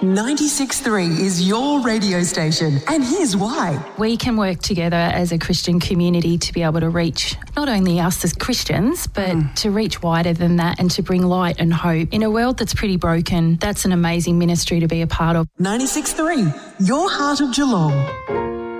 96.3 is your radio station, and here's why. We can work together as a Christian community to be able to reach not only us as Christians, but to reach wider than that and to bring light and hope. In a world that's pretty broken, that's an amazing ministry to be a part of. 96.3, your heart of Geelong.